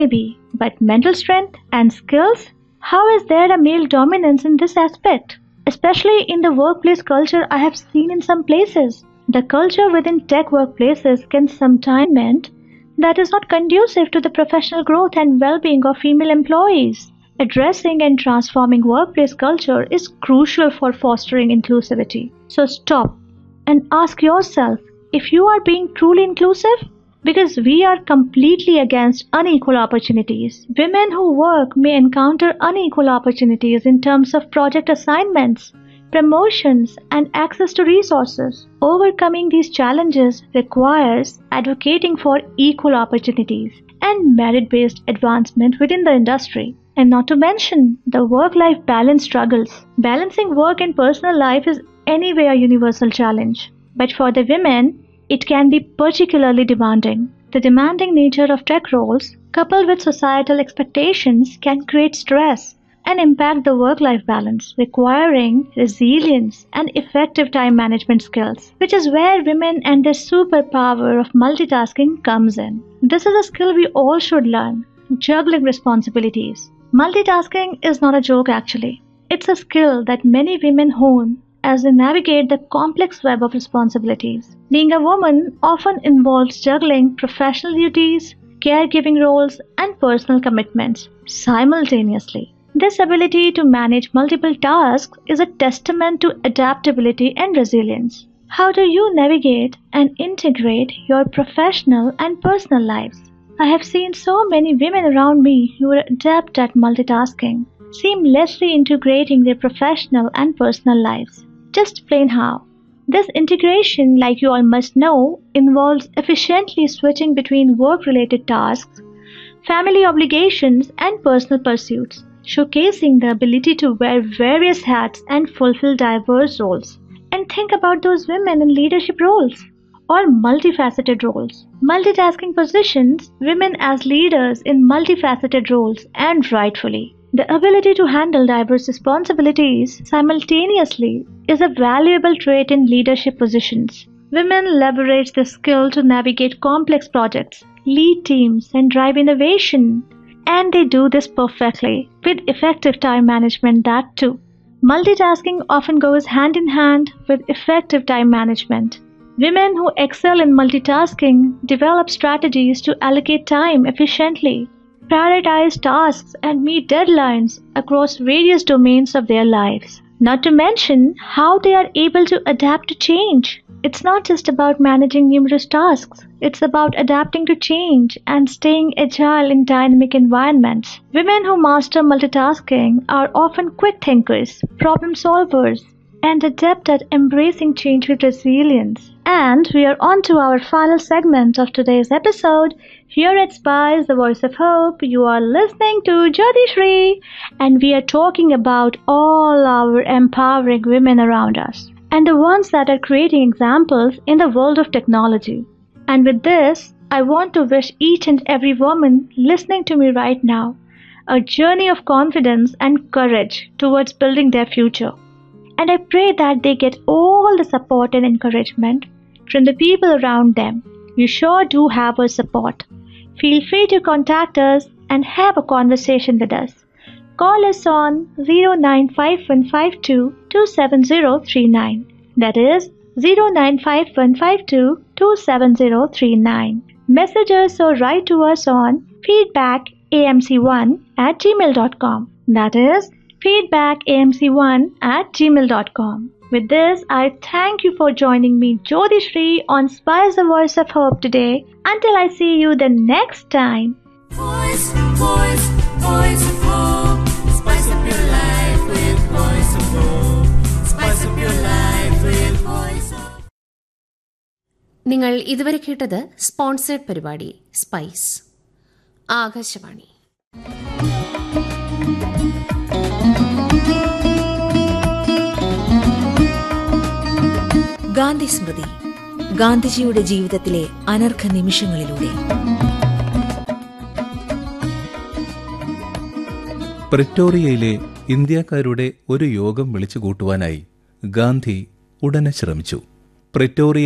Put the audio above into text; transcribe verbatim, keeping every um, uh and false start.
Maybe, but mental strength and skills? How is there a male dominance in this aspect? Especially in the workplace culture I have seen in some places. The culture within tech workplaces can sometimes mean that is not conducive to the professional growth and well-being of female employees. Addressing and transforming workplace culture is crucial for fostering inclusivity. So stop and ask yourself if you are being truly inclusive, because we are completely against unequal opportunities. Women who work may encounter unequal opportunities in terms of project assignments, promotions, and access to resources. Overcoming these challenges requires advocating for equal opportunities and merit-based advancement within the industry. And not to mention the work-life balance struggles. Balancing work and personal life is anyway a universal challenge. But for the women, it can be particularly demanding. The demanding nature of tech roles, coupled with societal expectations, can create stress and impact the work-life balance, requiring resilience and effective time management skills, which is where women and their superpower of multitasking comes in. This is a skill we all should learn, juggling responsibilities. Multitasking is not a joke actually. It's a skill that many women hone as they navigate the complex web of responsibilities. Being a woman often involves juggling professional duties, caregiving roles, and personal commitments simultaneously. This ability to manage multiple tasks is a testament to adaptability and resilience. How do you navigate and integrate your professional and personal lives? I have seen so many women around me who are adept at multitasking, seamlessly integrating their professional and personal lives. Just plain how. This integration, like you all must know, involves efficiently switching between work-related tasks, family obligations, and personal pursuits, showcasing the ability to wear various hats and fulfill diverse roles. And think about those women in leadership roles or multifaceted roles. Multitasking positions women as leaders in multifaceted roles, and rightfully. The ability to handle diverse responsibilities simultaneously is a valuable trait in leadership positions. Women leverage this skill to navigate complex projects, lead teams, and drive innovation. And they do this perfectly, with effective time management that too. Multitasking often goes hand in hand with effective time management. Women who excel in multitasking develop strategies to allocate time efficiently, prioritize tasks, and meet deadlines across various domains of their lives. Not to mention how they are able to adapt to change. It's not just about managing numerous tasks. It's about adapting to change and staying agile in dynamic environments. Women who master multitasking are often quick thinkers, problem solvers, and adept at embracing change with resilience. And we are on to our final segment of today's episode. Here at Spice, the Voice of Hope, you are listening to Jyoti Shri, and we are talking about all our empowering women around us, and the ones that are creating examples in the world of technology. And with this, I want to wish each and every woman listening to me right now a journey of confidence and courage towards building their future. And I pray that they get all the support and encouragement from the people around them. You sure do have our support. Feel free to contact us and have a conversation with us. Call us on zero nine five one five two two seven zero three nine. That is zero nine five one five two two seven zero three nine. Message us or write to us on feedback a m c one at gmail dot com. That is feedback a m c one at gmail dot com. With this, I thank you for joining me, Jyoti Shri, on Spice the Voice of Hope today. Until I see you the next time. Voice, voice, voice of hope. Spice up your life with Voice of Hope. Spice up your life with Voice of Hope. നിങ്ങൾ ഇതുവരെ കേട്ടത് sponsored പരിപാടി spice Akashvani. Gandhi സ്മൃതി, ഗാന്ധിജിയുടെ ജീവിതത്തിലെ അനർഘ നിമിഷങ്ങളിലൂടെ. പ്രിറ്റോറിയയിലെ ഇന്ത്യക്കാരുടെ ഒരു യോഗം വിളിച്ചുകൂട്ടുവാനായി ഗാന്ധി ഉടനെ ശ്രമിച്ചു. പ്രിറ്റോറിയ